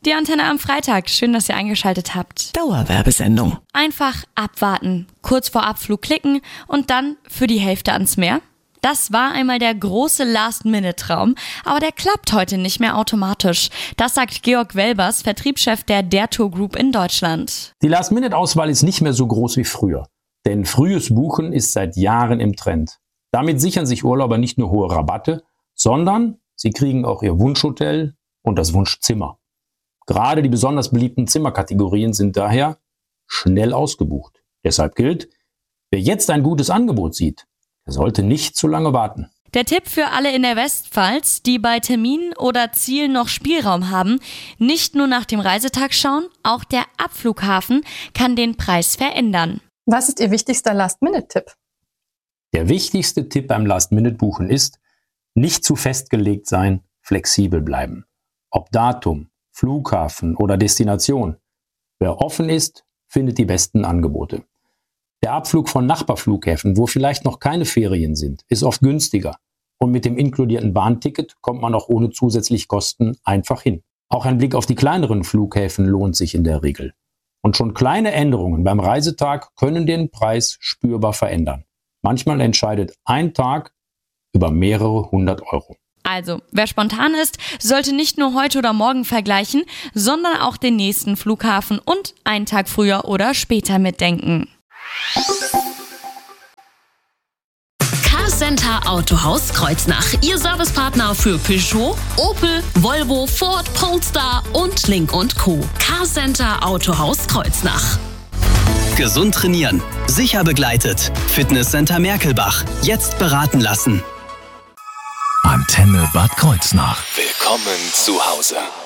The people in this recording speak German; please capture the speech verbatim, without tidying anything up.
Die Antenne am Freitag. Schön, dass ihr eingeschaltet habt. Dauerwerbesendung. Einfach abwarten, kurz vor Abflug klicken und dann für die Hälfte ans Meer. Das war einmal der große Last-Minute-Traum, aber der klappt heute nicht mehr automatisch. Das sagt Georg Welbers, Vertriebschef der Der Tour Group in Deutschland. Die Last-Minute-Auswahl ist nicht mehr so groß wie früher, denn frühes Buchen ist seit Jahren im Trend. Damit sichern sich Urlauber nicht nur hohe Rabatte, sondern sie kriegen auch ihr Wunschhotel und das Wunschzimmer. Gerade die besonders beliebten Zimmerkategorien sind daher schnell ausgebucht. Deshalb gilt, wer jetzt ein gutes Angebot sieht, der sollte nicht zu lange warten. Der Tipp für alle in der Westpfalz, die bei Terminen oder Zielen noch Spielraum haben, nicht nur nach dem Reisetag schauen, auch der Abflughafen kann den Preis verändern. Was ist Ihr wichtigster Last-Minute-Tipp? Der wichtigste Tipp beim Last-Minute-Buchen ist, nicht zu festgelegt sein, flexibel bleiben. Ob Datum, Flughafen oder Destination. Wer offen ist, findet die besten Angebote. Der Abflug von Nachbarflughäfen, wo vielleicht noch keine Ferien sind, ist oft günstiger. Und mit dem inkludierten Bahnticket kommt man auch ohne zusätzliche Kosten einfach hin. Auch ein Blick auf die kleineren Flughäfen lohnt sich in der Regel. Und schon kleine Änderungen beim Reisetag können den Preis spürbar verändern. Manchmal entscheidet ein Tag über mehrere hundert Euro. Also, wer spontan ist, sollte nicht nur heute oder morgen vergleichen, sondern auch den nächsten Flughafen und einen Tag früher oder später mitdenken. Carcenter Autohaus Kreuznach. Ihr Servicepartner für Peugeot, Opel, Volvo, Ford, Polestar und Link und Co. Carcenter Autohaus Kreuznach. Gesund trainieren, sicher begleitet. Fitnesscenter Merkelbach. Jetzt beraten lassen. Antenne Bad Kreuznach. Willkommen zu Hause.